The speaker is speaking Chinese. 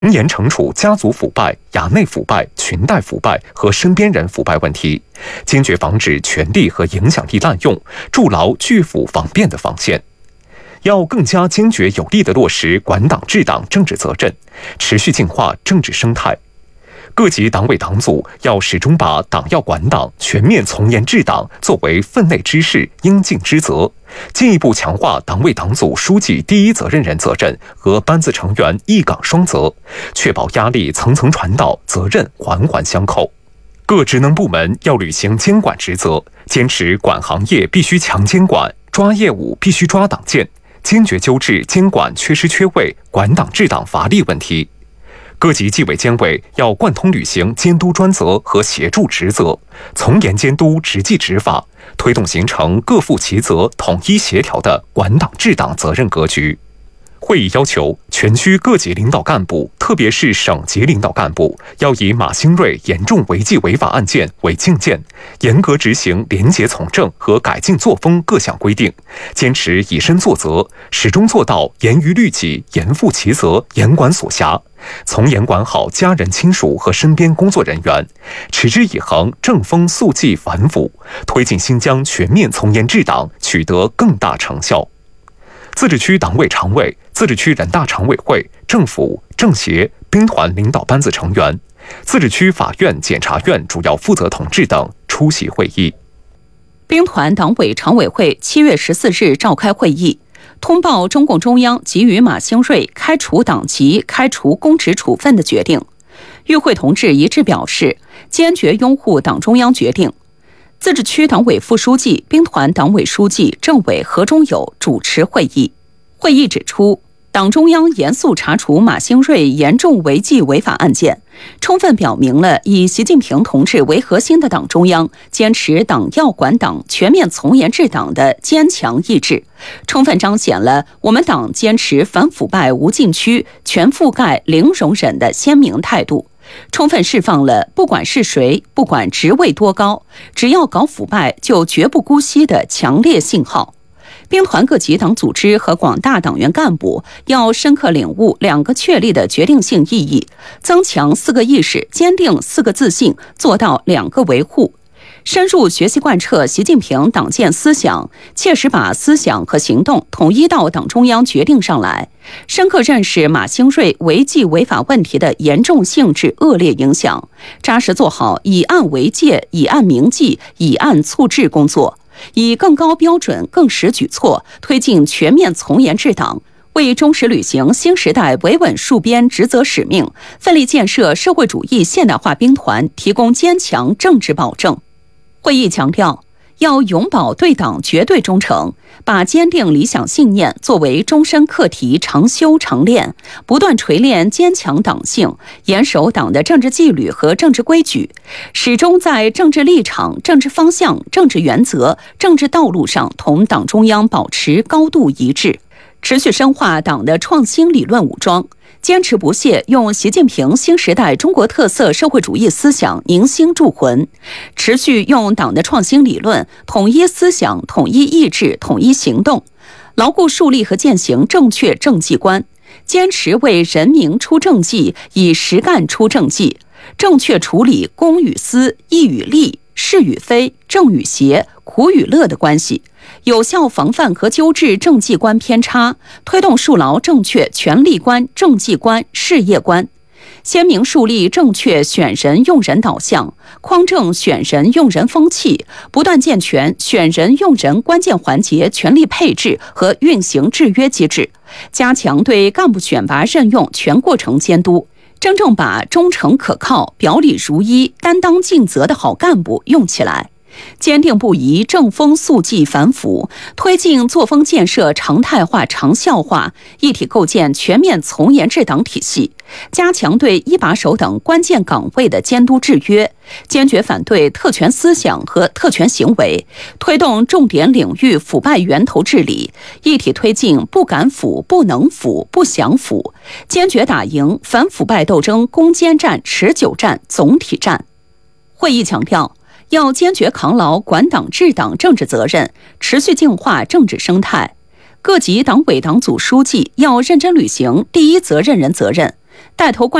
严惩处家族腐败、衙内腐败、裙带腐败和身边人腐败问题，坚决防止权力和影响力滥用，筑牢拒腐防变的防线。要更加坚决有力地落实管党治党政治责任，持续净化政治生态。各级党委党组要始终把党要管党、全面从严治党作为分内之事、应尽之责，进一步强化党委党组书记第一责任人责任和班子成员一岗双责，确保压力层层传导，责任环环相扣。各职能部门要履行监管职责，坚持管行业必须强监管，抓业务必须抓党建，坚决纠治监管缺失缺位、管党治党乏力问题。各级纪委监委要贯通履行监督专责和协助职责，从严监督、执纪执法，推动形成各负其责、统一协调的管党治党责任格局。会议要求全区各级领导干部，特别是省级领导干部，要以马兴瑞严重违纪违法案件为镜鉴，严格执行廉洁从政和改进作风各项规定，坚持以身作则，始终做到严于律己、严负其责、严管所辖，从严管好家人亲属和身边工作人员，持之以恒正风肃纪反腐，推进新疆全面从严治党取得更大成效。自治区党委常委、自治区人大常委会、政府、政协、兵团领导班子成员、自治区法院、检察院主要负责同志等出席会议。 兵团党委常委会7月14日召开会议，通报中共中央给予马兴瑞开除党籍、开除公职处分的决定。与会同志一致表示，坚决拥护党中央决定。自治区党委副书记、兵团党委书记、政委何忠友主持会议。会议指出，党中央严肃查处马兴瑞严重违纪违法案件，充分表明了以习近平同志为核心的党中央坚持党要管党、全面从严治党的坚强意志，充分彰显了我们党坚持反腐败无禁区、全覆盖零容忍的鲜明态度，充分释放了不管是谁、不管职位多高，只要搞腐败就绝不姑息的强烈信号。兵团各级党组织和广大党员干部要深刻领悟2个确立的决定性意义，增强4个意识，坚定4个自信，做到2个维护。深入学习贯彻习近平党建思想，切实把思想和行动统一到党中央决定上来，深刻认识马兴瑞违纪违法问题的严重性质、恶劣影响，扎实做好以案为戒、以案明纪、以案促治工作，以更高标准、更实举措推进全面从严治党，为忠实履行新时代维稳戍边职责使命，奋力建设社会主义现代化兵团提供坚强政治保证。会议强调，要永葆对党绝对忠诚，把坚定理想信念作为终身课题，常修常练，不断锤炼坚强党性，严守党的政治纪律和政治规矩，始终在政治立场、政治方向、政治原则、政治道路上同党中央保持高度一致，持续深化党的创新理论武装，坚持不懈用习近平新时代中国特色社会主义思想凝心铸魂，持续用党的创新理论统一思想、统一意志、统一行动，牢固树立和践行正确政绩观，坚持为人民出政绩，以实干出政绩，正确处理公与私、义与利、是与非、正与邪、苦与乐的关系，有效防范和纠治政绩观偏差，推动树牢正确权力观、政绩观、事业观，鲜明树立正确选人用人导向，匡正选人用人风气，不断健全选人用人关键环节权力配置和运行制约机制，加强对干部选拔任用全过程监督，真正把忠诚可靠、表里如一、担当尽责的好干部用起来，坚定不移正风肃纪反腐，推进作风建设常态化、长效化，一体构建全面从严治党体系，加强对一把手等关键岗位的监督制约，坚决反对特权思想和特权行为，推动重点领域腐败源头治理，一体推进不敢腐、不能腐、不想腐，坚决打赢反腐败斗争攻坚战、持久战、总体战。会议强调，要坚决扛牢管党治党政治责任，持续净化政治生态。各级党委党组书记要认真履行第一责任人责任， 带头